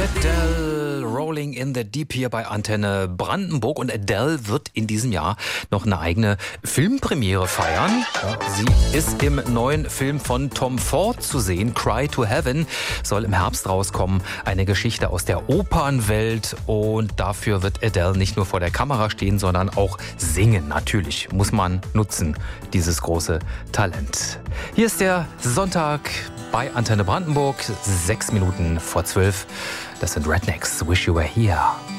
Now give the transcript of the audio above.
Adele, Rolling in the Deep hier bei Antenne Brandenburg. Und Adele wird in diesem Jahr noch eine eigene Filmpremiere feiern. Sie ist im neuen Film von Tom Ford zu sehen. Cry to Heaven soll im Herbst rauskommen. Eine Geschichte aus der Opernwelt. Und dafür wird Adele nicht nur vor der Kamera stehen, sondern auch singen. Natürlich muss man nutzen, dieses große Talent. Hier ist der Sonntag bei Antenne Brandenburg, 6 Minuten vor 12. Das sind Rednecks, Wish You Were Here.